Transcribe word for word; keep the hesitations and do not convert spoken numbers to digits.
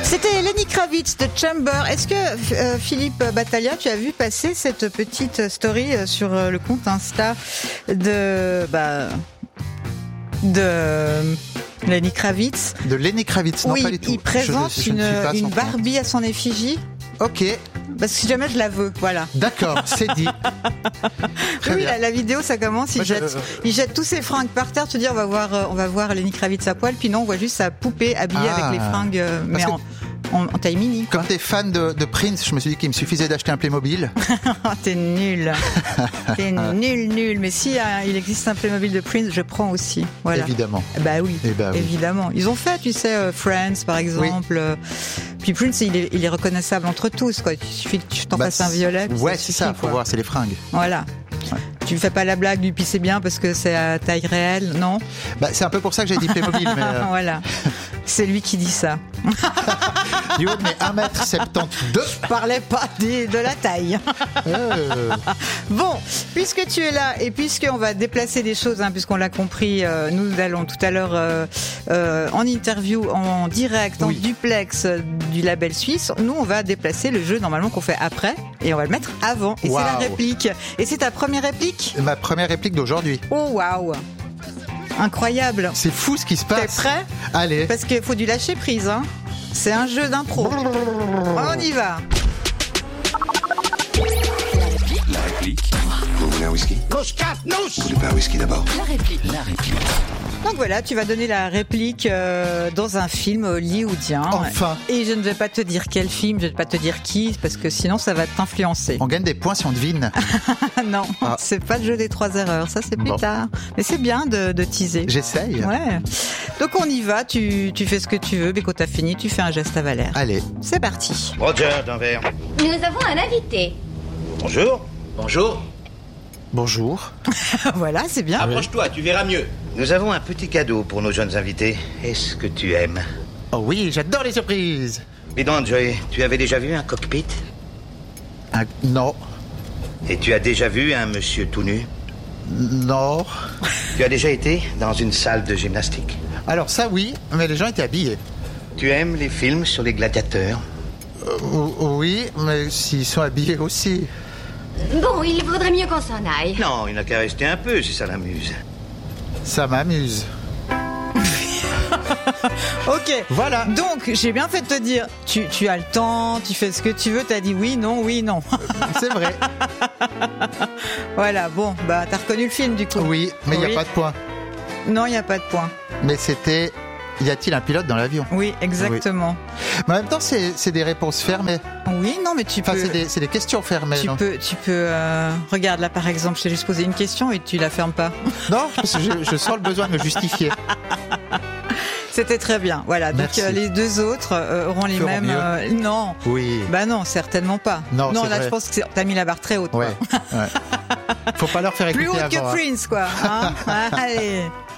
C'était Lenny Kravitz de Chamber. Est-ce que euh, Philippe Battaglia, tu as vu passer cette petite story sur le compte Insta de bah, de Lenny Kravitz? De Lenny Kravitz, non oui, pas du tout. Il présente je, je, je une, une Barbie à son effigie. Ok. Parce que si jamais je la veux, voilà. D'accord, c'est dit. Très oui, la, la vidéo, ça commence, il, Moi, jette, je... il jette tous ses fringues par terre, tu dis on va voir, on va voir Lenny Kravitz à poil, puis non, on voit juste sa poupée habillée ah, avec les fringues, euh, mais en, en, en taille mini. Comme t'es fan de, de Prince, je me suis dit qu'il me suffisait d'acheter un Playmobil. T'es nul. T'es nul, nul. Mais si hein, il existe un Playmobil de Prince, je prends aussi. Voilà. Évidemment. Bah oui, Et bah, oui. évidemment. Ils ont fait, tu sais, euh, Friends par exemple. Oui. Puis Prince, il est, il est reconnaissable entre tous, quoi. Il suffit que tu t'en bah, fasses un violet. Ouais, c'est ça, faut quoi. voir, c'est les fringues. Voilà. Ouais. Tu fais pas la blague du pisser bien parce que c'est à taille réelle, non? Bah, c'est un peu pour ça que j'ai dit Playmobil, mais. Euh... Voilà. C'est lui qui dit ça. Du haut de mes un mètre soixante-douze. Je parlais pas de, de la taille. Euh... Bon, puisque tu es là et puisqu'on va déplacer des choses, hein, puisqu'on l'a compris, euh, nous allons tout à l'heure euh, euh, en interview, en direct, en oui. duplex euh, du label suisse, nous on va déplacer le jeu normalement qu'on fait après et on va le mettre avant. Et wow. c'est la réplique. Et c'est ta première réplique? Ma première réplique d'aujourd'hui. Oh waouh! Incroyable. C'est fou ce qui se passe. T'es prêt? Allez. Parce qu'il faut du lâcher prise, hein. C'est un jeu d'impro. On y va. La réplique. Vous voulez un whisky? Moscato-nous. Vous voulez pas un whisky d'abord? La réplique. La réplique. Donc voilà, tu vas donner la réplique euh, dans un film hollywoodien. Enfin. Et je ne vais pas te dire quel film, je ne vais pas te dire qui, parce que sinon ça va t'influencer. On gagne des points si on devine. Non, ah. c'est pas le jeu des trois erreurs, ça c'est plus bon. tard. Mais c'est bien de, de teaser. J'essaye. Ouais. Donc on y va, tu, tu fais ce que tu veux, mais quand t'as fini, tu fais un geste à Valère. Allez. C'est parti. Roger, d'un verre. Nous avons un invité. Bonjour. Bonjour. Bonjour. Voilà, c'est bien. Approche-toi, tu verras mieux. Nous avons un petit cadeau pour nos jeunes invités. Est-ce que tu aimes? Oh oui, j'adore les surprises. Dis donc, Joey, tu avais déjà vu un cockpit? Un... Non. Et tu as déjà vu un monsieur tout nu? Non. Tu as déjà été dans une salle de gymnastique? Alors ça oui, mais les gens étaient habillés. Tu aimes les films sur les gladiateurs? euh, Oui, mais s'ils sont habillés aussi. Bon, il vaudrait mieux qu'on s'en aille. Non, il n'a qu'à rester un peu si ça l'amuse. Ça m'amuse. Ok, voilà. Donc, j'ai bien fait de te dire, tu, tu as le temps, tu fais ce que tu veux, t'as dit oui, non, oui, non. C'est vrai. Voilà, bon, bah t'as reconnu le film du coup. Oui, mais il oui. n'y a pas de point. Non, il n'y a pas de point. Mais c'était... Y a-t-il un pilote dans l'avion? Oui, exactement. Oui. Mais en même temps, c'est, c'est des réponses fermées. Oui, non, mais tu enfin, peux... c'est des, c'est des questions fermées. Tu non peux... Tu peux euh... Regarde, là, par exemple, je t'ai juste posé une question et tu la fermes pas. Non, parce que je, je sens le besoin de me justifier. C'était très bien. Voilà. Donc, euh, les deux autres euh, auront les Feront mêmes... Euh... Non. Oui. Bah non, certainement pas. Non, non c'est là, vrai. je pense que t'as mis la barre très haute. Ouais. ouais. Faut pas leur faire écouter Plus haute avant, que hein. Prince, quoi. Hein. Allez.